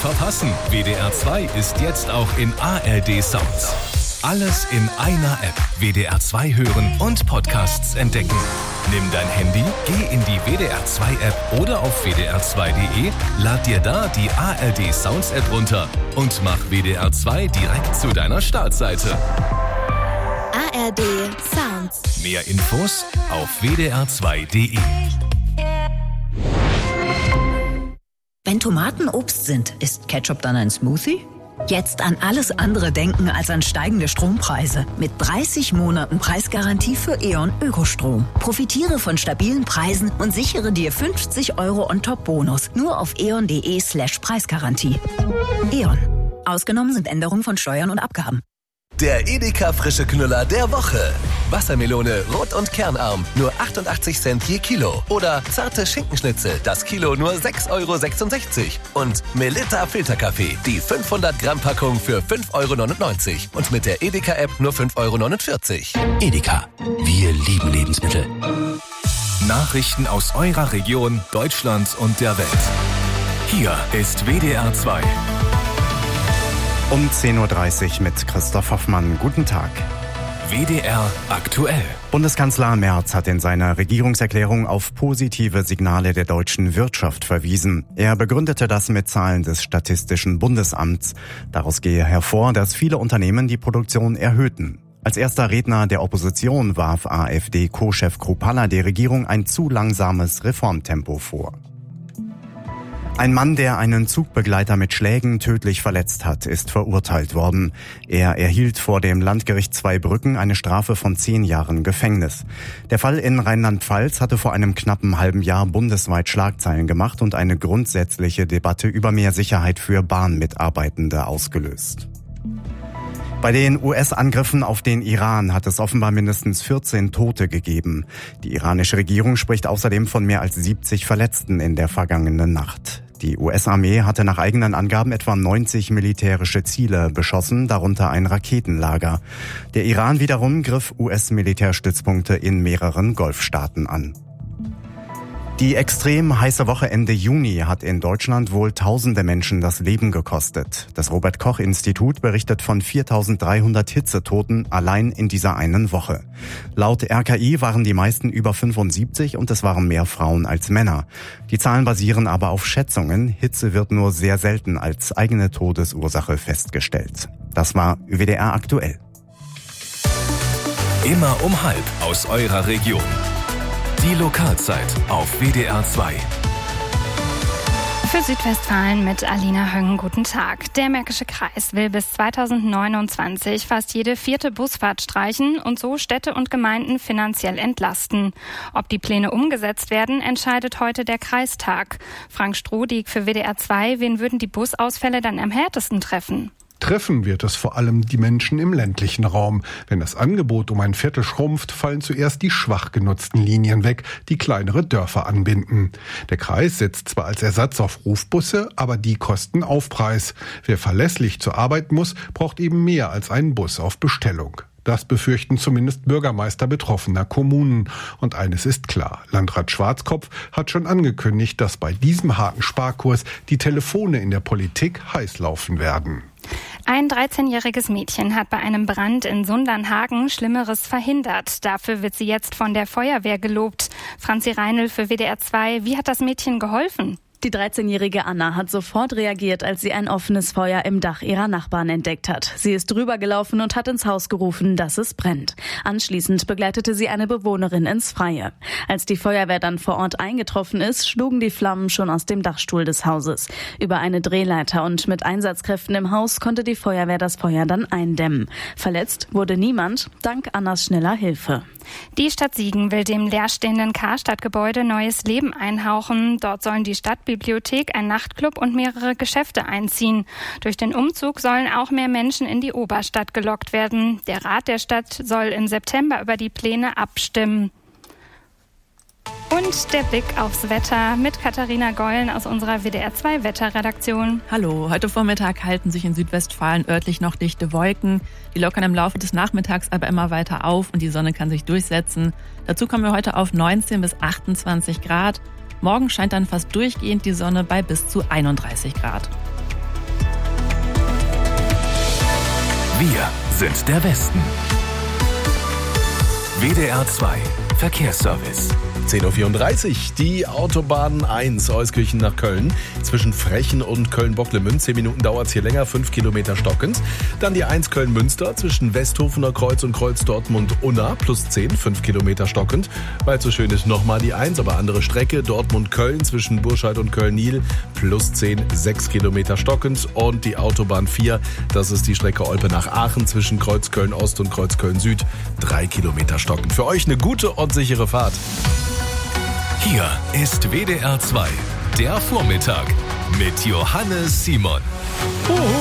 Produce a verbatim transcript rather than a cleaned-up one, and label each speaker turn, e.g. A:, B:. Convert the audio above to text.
A: verpassen. W D R zwei ist jetzt auch in A R D Sounds. Alles in einer App. W D R zwei hören und Podcasts entdecken. Nimm dein Handy, geh in die W D R zwei App oder auf w d r zwei punkt d e, lad dir da die A R D Sounds App runter und mach W D R zwei direkt zu deiner Startseite.
B: A R D Sounds.
A: Mehr Infos auf w d r zwei punkt d e.
C: Wenn Tomaten Obst sind, ist Ketchup dann ein Smoothie? Jetzt an alles andere denken als an steigende Strompreise. Mit dreißig Monaten Preisgarantie für E.ON Ökostrom. Profitiere von stabilen Preisen und sichere dir fünfzig Euro On-Top-Bonus. Nur auf e o n punkt d e slash Preisgarantie. E.ON. Ausgenommen sind Änderungen von Steuern und Abgaben.
D: Der Edeka frische Knüller der Woche. Wassermelone rot und kernarm, nur achtundachtzig Cent je Kilo. Oder zarte Schinkenschnitzel, das Kilo nur sechs Euro sechsundsechzig. Und Melitta Filterkaffee, die fünfhundert Gramm Packung für fünf Euro neunundneunzig. Und mit der Edeka-App nur fünf Euro neunundvierzig.
E: Edeka, wir lieben Lebensmittel.
A: Nachrichten aus eurer Region, Deutschland und der Welt. Hier ist W D R zwei.
F: Um zehn Uhr dreißig mit Christoph Hoffmann. Guten Tag.
A: W D R aktuell.
F: Bundeskanzler Merz hat in seiner Regierungserklärung auf positive Signale der deutschen Wirtschaft verwiesen. Er begründete das mit Zahlen des Statistischen Bundesamts. Daraus gehe hervor, dass viele Unternehmen die Produktion erhöhten. Als erster Redner der Opposition warf AfD-Co-Chef Kruppalla der Regierung ein zu langsames Reformtempo vor. Ein Mann, der einen Zugbegleiter mit Schlägen tödlich verletzt hat, ist verurteilt worden. Er erhielt vor dem Landgericht Zweibrücken eine Strafe von zehn Jahren Gefängnis. Der Fall in Rheinland-Pfalz hatte vor einem knappen halben Jahr bundesweit Schlagzeilen gemacht und eine grundsätzliche Debatte über mehr Sicherheit für Bahnmitarbeitende ausgelöst. Bei den U S-Angriffen auf den Iran hat es offenbar mindestens vierzehn Tote gegeben. Die iranische Regierung spricht außerdem von mehr als siebzig Verletzten in der vergangenen Nacht. Die U S-Armee hatte nach eigenen Angaben etwa neunzig militärische Ziele beschossen, darunter ein Raketenlager. Der Iran wiederum griff U S-Militärstützpunkte in mehreren Golfstaaten an. Die extrem heiße Woche Ende Juni hat in Deutschland wohl tausende Menschen das Leben gekostet. Das Robert-Koch-Institut berichtet von viertausenddreihundert Hitzetoten allein in dieser einen Woche. Laut R K I waren die meisten über fünfundsiebzig und es waren mehr Frauen als Männer. Die Zahlen basieren aber auf Schätzungen. Hitze wird nur sehr selten als eigene Todesursache festgestellt. Das war W D R aktuell.
A: Immer um halb aus eurer Region. Die Lokalzeit auf W D R zwei.
G: Für Südwestfalen mit Alina Höng, guten Tag. Der Märkische Kreis will bis zweitausendneunundzwanzig fast jede vierte Busfahrt streichen und so Städte und Gemeinden finanziell entlasten. Ob die Pläne umgesetzt werden, entscheidet heute der Kreistag. Frank Strodig für W D R zwei, wen würden die Busausfälle dann am härtesten treffen?
H: Treffen wird es vor allem die Menschen im ländlichen Raum. Wenn das Angebot um ein Viertel schrumpft, fallen zuerst die schwach genutzten Linien weg, die kleinere Dörfer anbinden. Der Kreis setzt zwar als Ersatz auf Rufbusse, aber die kosten Aufpreis. Wer verlässlich zur Arbeit muss, braucht eben mehr als einen Bus auf Bestellung. Das befürchten zumindest Bürgermeister betroffener Kommunen. Und eines ist klar, Landrat Schwarzkopf hat schon angekündigt, dass bei diesem harten Sparkurs die Telefone in der Politik heiß laufen werden.
G: Ein dreizehnjähriges Mädchen hat bei einem Brand in Sundernhagen Schlimmeres verhindert. Dafür wird sie jetzt von der Feuerwehr gelobt. Franzi Reinl für W D R zwei. Wie hat das Mädchen geholfen?
I: Die dreizehnjährige Anna hat sofort reagiert, als sie ein offenes Feuer im Dach ihrer Nachbarn entdeckt hat. Sie ist drüber gelaufen und hat ins Haus gerufen, dass es brennt. Anschließend begleitete sie eine Bewohnerin ins Freie. Als die Feuerwehr dann vor Ort eingetroffen ist, schlugen die Flammen schon aus dem Dachstuhl des Hauses. Über eine Drehleiter und mit Einsatzkräften im Haus konnte die Feuerwehr das Feuer dann eindämmen. Verletzt wurde niemand, dank Annas schneller Hilfe.
G: Die Stadt Siegen will dem leerstehenden Karstadtgebäude neues Leben einhauchen. Dort sollen die Stadtbibliothek, ein Nachtclub und mehrere Geschäfte einziehen. Durch den Umzug sollen auch mehr Menschen in die Oberstadt gelockt werden. Der Rat der Stadt soll im September über die Pläne abstimmen. Und der Blick aufs Wetter mit Katharina Geulen aus unserer W D R zwei Wetterredaktion.
J: Hallo, heute Vormittag halten sich in Südwestfalen örtlich noch dichte Wolken. Die lockern im Laufe des Nachmittags aber immer weiter auf und die Sonne kann sich durchsetzen. Dazu kommen wir heute auf neunzehn bis achtundzwanzig Grad. Morgen scheint dann fast durchgehend die Sonne bei bis zu einunddreißig Grad.
A: Wir sind der Westen. W D R zwei Verkehrsservice.
K: zehn Uhr vierunddreißig, die Autobahn eins Euskirchen nach Köln. Zwischen Frechen und Köln-Bocklemünd. zehn Minuten dauert es hier länger, fünf Kilometer stockend. Dann die eins Köln-Münster zwischen Westhofener Kreuz und Kreuz Dortmund-Unna. Plus zehn, fünf Kilometer stockend. Weil es so schön ist, nochmal die eins, aber andere Strecke. Dortmund-Köln zwischen Burscheid und Köln-Nil. Plus zehn, sechs Kilometer stockend. Und die Autobahn vier, das ist die Strecke Olpe nach Aachen zwischen Kreuz Köln-Ost und Kreuz Köln-Süd. drei Kilometer stockend. Für euch eine gute und sichere Fahrt.
A: Hier ist W D R zwei, der Vormittag mit Johannes Simon.
K: Uhu.